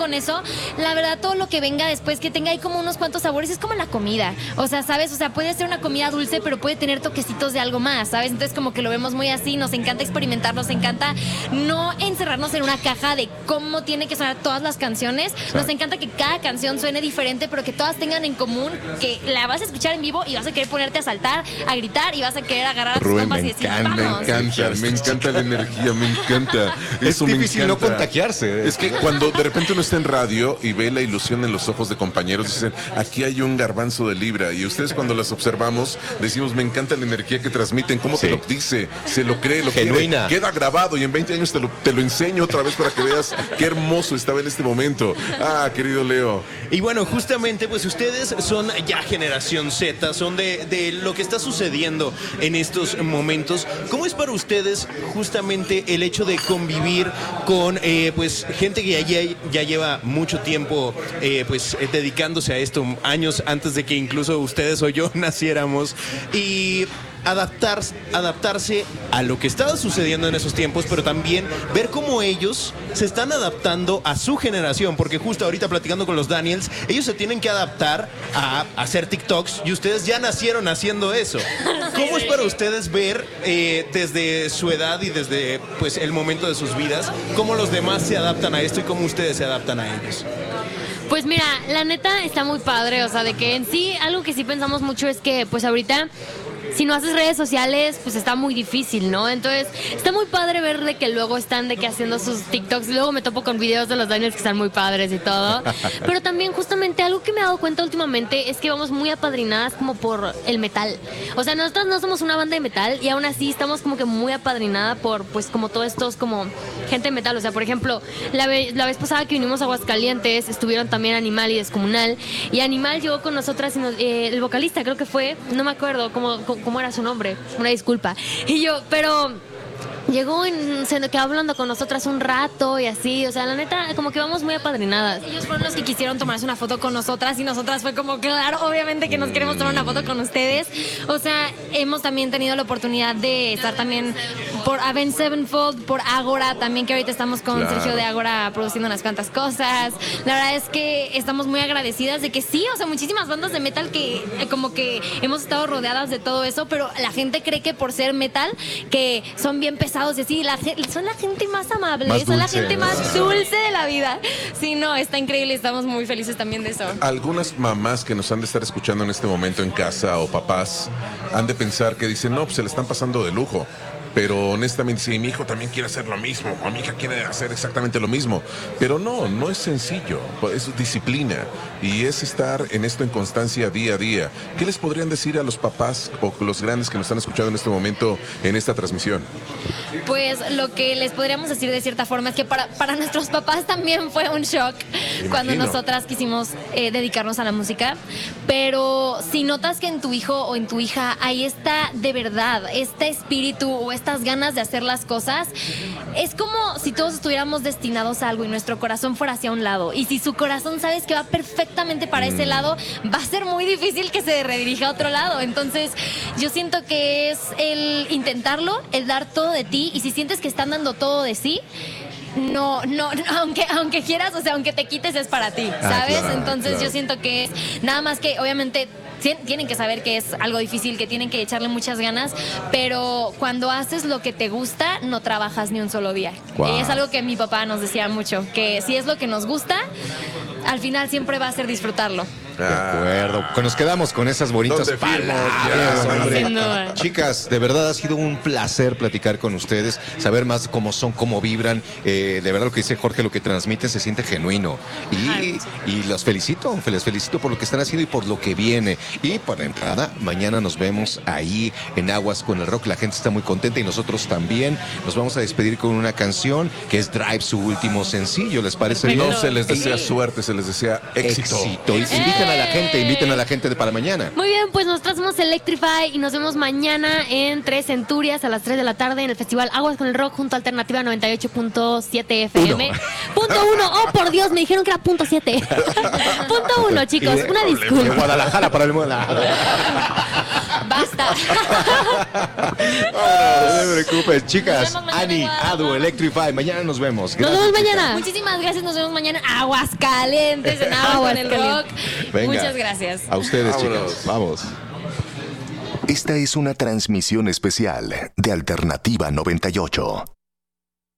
con eso, la verdad todo lo que venga después, que tenga ahí como unos cuantos sabores, es como la comida. O sea, ¿sabes? O sea, puede ser una comida dulce, pero puede tener toquecitos de algo más, ¿sabes? Entonces como que lo vemos muy así, nos encanta experimentar, nos encanta no encerrarnos en una caja de cómo tiene que sonar todas las canciones. Nos encanta que cada canción suene diferente, pero que todas tengan en común que la vas a escuchar en vivo y vas a querer ponerte a saltar, a gritar y vas a querer agarrar a tus compas y decir, vamos. Me encanta la energía, me encanta. Es Eso difícil me no encanta. contagiarse. Es que cuando de repente uno está en radio y ve la ilusión en los ojos de compañeros, dicen, aquí hay un garbanzo de libra. Y ustedes cuando las observamos, decimos, me encanta la energía que transmiten, cómo te lo dice, se lo cree, lo genuina. quiere, queda grabado y en 20 años te lo enseño otra vez para que veas qué hermoso estaba en este momento. Ah, querido Leo. Y bueno, justamente, pues ustedes son ya generación Z, son de lo que está sucediendo en estos momentos. ¿Cómo es para ustedes justamente el hecho de convivir con pues gente que ya lleva mucho tiempo pues dedicándose a esto, años antes de que incluso ustedes o yo naciéramos, y adaptarse a lo que estaba sucediendo en esos tiempos, pero también ver cómo ellos se están adaptando a su generación? Porque justo ahorita platicando con los Daniels, ellos se tienen que adaptar a hacer TikToks y ustedes ya nacieron haciendo eso. ¿Cómo es para ustedes ver desde su edad y desde pues el momento de sus vidas cómo los demás se adaptan a esto y cómo ustedes se adaptan a ellos? Pues mira, la neta está muy padre, o sea, de que en sí, algo que sí pensamos mucho es que pues ahorita, si no haces redes sociales, pues está muy difícil, ¿no? Entonces, está muy padre ver de que luego están de que haciendo sus TikToks. Luego me topo con videos de los Daniels que están muy padres y todo. Pero también, justamente, algo que me he dado cuenta últimamente es que vamos muy apadrinadas como por el metal. O sea, nosotros no somos una banda de metal y aún así estamos como que muy apadrinada por, pues, como todos estos, como gente de metal. O sea, por ejemplo, la vez pasada que vinimos a Aguascalientes, estuvieron también Animal y Descomunal. Y Animal llegó con nosotras, el vocalista creo que fue, no me acuerdo cómo era su nombre, una disculpa. Y yo, pero llegó se quedó hablando con nosotras un rato y así, o sea, la neta, como que vamos muy apadrinadas. Ellos fueron los que quisieron tomarse una foto con nosotras y nosotras fue como, claro, obviamente que nos queremos tomar una foto con ustedes. O sea, hemos también tenido la oportunidad de estar también por Avenged Sevenfold, por Ágora también, que ahorita estamos con Sergio de Ágora produciendo unas cuantas cosas. La verdad es que estamos muy agradecidas de que sí, o sea, muchísimas bandas de metal que como que hemos estado rodeadas de todo eso, pero la gente cree que por ser metal, que son bien pesados y así, son la gente más amable, más son dulce, la gente más dulce de la vida. Sí, no, está increíble, estamos muy felices también de eso. Algunas mamás que nos han de estar escuchando en este momento en casa o papás han de pensar que dicen, no, pues se le están pasando de lujo. Pero honestamente, si mi hijo también quiere hacer lo mismo, o mi hija quiere hacer exactamente lo mismo. Pero no es sencillo, es disciplina y es estar en esto en constancia día a día. ¿Qué les podrían decir a los papás o los grandes que nos están escuchando en este momento en esta transmisión? Pues lo que les podríamos decir de cierta forma es que para nuestros papás también fue un shock cuando nosotras quisimos dedicarnos a la música. Pero si notas que en tu hijo o en tu hija ahí está de verdad este espíritu o estas ganas de hacer las cosas, es como si todos estuviéramos destinados a algo y nuestro corazón fuera hacia un lado. Y si su corazón sabes que va perfectamente para ese lado, va a ser muy difícil que se redirija a otro lado. Entonces yo siento que es el intentarlo, el dar todo de ti, y si sientes que están dando todo de sí, no, aunque quieras, o sea, aunque te quites, es para ti, ¿sabes? Claro, Entonces claro. Yo siento que es nada más que, obviamente, tienen que saber que es algo difícil, que tienen que echarle muchas ganas, pero cuando haces lo que te gusta, no trabajas ni un solo día. Wow. Y es algo que mi papá nos decía mucho, que si es lo que nos gusta, al final siempre va a ser disfrutarlo. De acuerdo. Nos quedamos con esas bonitas ¿Dónde fuimos? palabras, Ya, hombre. Sin duda. Chicas, de verdad ha sido un placer platicar con ustedes, saber más cómo son, cómo vibran. De verdad lo que dice Jorge, lo que transmiten se siente genuino. Y los felicito, les felicito por lo que están haciendo y por lo que viene. Y por entrada, mañana nos vemos ahí en Aguas con el Rock. La gente está muy contenta y nosotros también. Nos vamos a despedir con una canción que es Drive, su último sencillo. ¿Les parece bien? No se les desea suerte, se les desea éxito. Inviten a la gente para mañana. Muy bien, pues nosotros somos Electrify y nos vemos mañana en 3 Centurias a las 3 de la tarde en el Festival Aguas con el Rock junto a Alternativa 98.7 FM. Punto 1. Oh, por Dios, me dijeron que era punto 7. Punto 1, chicos. Una disculpa. De Guadalajara para el Guadalajara. Basta. No se preocupes, chicas. Nos vemos mañana, Ani, Guadalajara. Adu, Electrify. Mañana nos vemos. Nos vemos chicas. mañana. Muchísimas gracias, nos vemos mañana. Aguascalientes, en Agua con el Rock. Venga. Muchas gracias. A ustedes, Vámonos. chicas. Vamos. Esta es una transmisión especial de Alternativa 98.